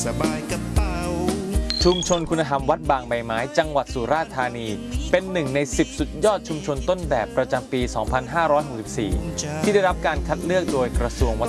สบายกระเป๋าชุมชนคุณธรรมวัดบางใบไม้จังหวัดสุราษฎร์ธานีเป็นหนึ่งใน10สุดยอดชุมชนต้นแบบประจำปี 2564 ที่ได้รับการคัดเลือกโดยกระทรวงวัฒนธรรม